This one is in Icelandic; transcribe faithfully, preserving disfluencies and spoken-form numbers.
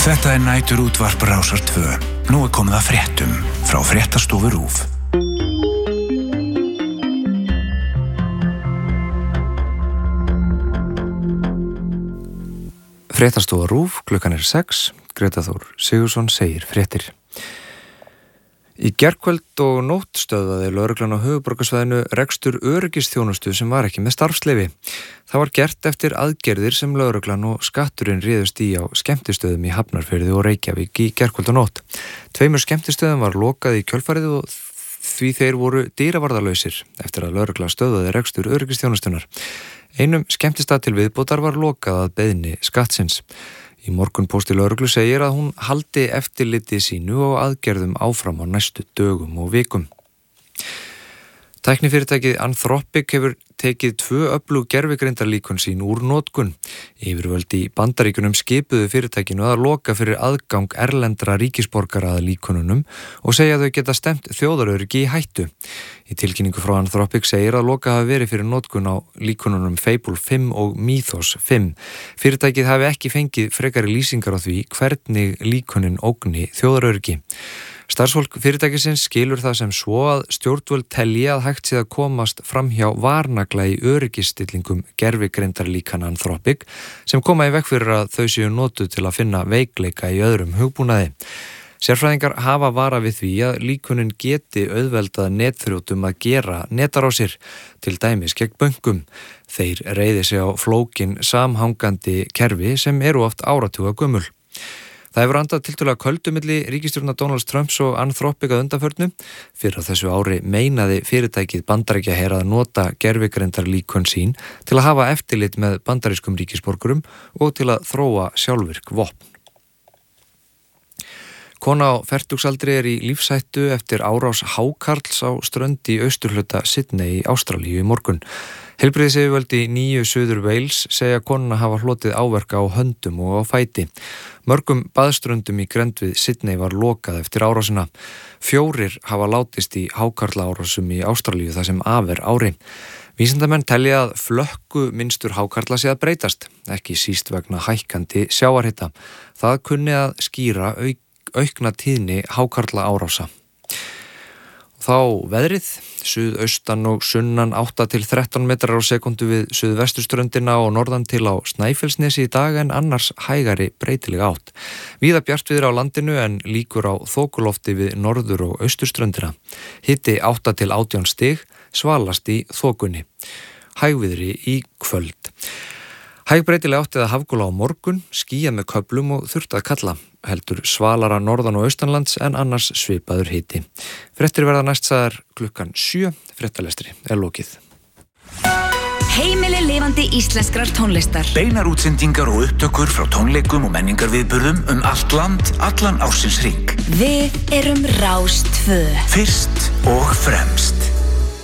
Þetta er næturútvarp Rásar tvö. Nú er komið að fréttum frá Fréttastofu RÚV. Fréttastofa RÚV, klukkan er sex. Greta Þór Sigurðsson segir fréttir. Í gærkvöld og nótt stöðvaði lögreglan á höfuðborgarsvæðinu rekstur öryggisþjónustu sem var ekki með starfsleyfi. Það var gert eftir aðgerðir sem lögreglan og skatturinn réðust í á skemmtistöðum í Hafnarfirði og Reykjavík í gærkvöld og nótt. Tveimur skemmtistöðum var lokað í kjölfarið og því þeir voru dyravarðalausir eftir að lögreglan stöðvaði rekstur öryggisþjónustunar. Einum skemmtistað til viðbótar var lokað að beiðni skattsins. Í Morgunposti lögreglu segir að hún haldi eftirliti sínu og aðgerðum áfram á næstu dögum og vikum. Tæknifyrirtækið Anthropic hefur tekið tvö öflug gervigreindarlíkön sín úr notkun. Yfirvöld í Bandaríkjunum skipuðu fyrirtækinu að loka fyrir aðgang erlendra ríkisborgara að líkönunum og segja að þau geta stemt þjóðaröryggi í hættu. Í tilkynningu frá Anthropic segir að loka hafi verið fyrir notkun á líkönunum Fable fimm og Mythos fimm. Fyrirtækið hafi ekki fengið frekari lýsingar á því hvernig líkönin ógni þjóðaröryggi. Starfsfólk fyrirtækisins skilur það sem svo að stjórnvöld telji að hægt sé að komast framhjá varnagla í öryggisstillingum gervigreindarlíkana Anthropic sem koma í veg fyrir að þau séu notuð til að finna veikleika í öðrum hugbúnaði. Sérfræðingar hafa vara við því að líkönin geti auðveldað netþrjótum að gera netarásir, til dæmis gegn bönkum. Þeir reiði sig á flókin samhangandi kerfi sem eru oft áratuga gömul. Það hefur andað tiltölulega köldu milli ríkisstjórnar Donalds Trumps og Anthropic að undanförnu. Fyrir á þessu ári meinaði fyrirtækið Bandaríkjaher að nota gervigreindarlíkön sín til að hafa eftirlit með bandarískum ríkisborgurum og til að þróa sjálfvirk vopn. Kona á fertugsaldri er í lífshættu eftir árás hákarls á strönd í austurhluta Sydney í Ástralíu í morgun. Heilbrigðisyfirvöld í nýju Suður Wales segja konuna hafa hlotið áverka á höndum og á fæti. Mörgum baðströndum í grennd við Sydney var lokað eftir árásina. Fjórir hafa látist í hákarlaárásum í Ástralíu þar sem af er ári. Vísindamenn telja að flökku minnstur hákarla sé að breytast, ekki síst vegna hækkandi sjávarhita. Það kunni að skýra auk, aukna tíðni hákarla árása. Þá veðrið, suðaustan og sunnan átta til þrettán metrar á sekundu við suðvesturströndina og norðan til á Snæfellsnesi í dag en annars hægari breytileg átt. Víða bjartviðri á landinu en líkur á þokulofti við norður og austurströndina. Hiti átta til átján stig, svalast í þokunni. Hægviðri í kvöld. Hægbreytileg átt eða hafgola á morgun, skýjað með köflum og þurrt að kalla. Heldur svalara norðan og austanlands en annars svipaður hiti. Fréttir verða næst sagðar klukkan sjö, fréttalestri er lokið. Heimili lifandi íslenskrar tónlistar. Beinar útsendingar og upptökur frá tónleikum og menningarviðburðum um allt land, allan ársins hring. Við erum Rás tvö. Fyrst og fremst.